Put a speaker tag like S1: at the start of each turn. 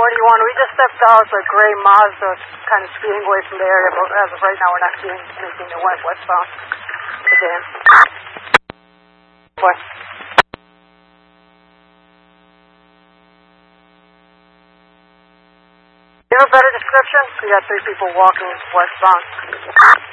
S1: 41. We just stepped out a gray Mazda kind of speeding away from the area, but as of right now, we're not seeing anything that went westbound again. What? You have a better description? We got 3 people walking westbound.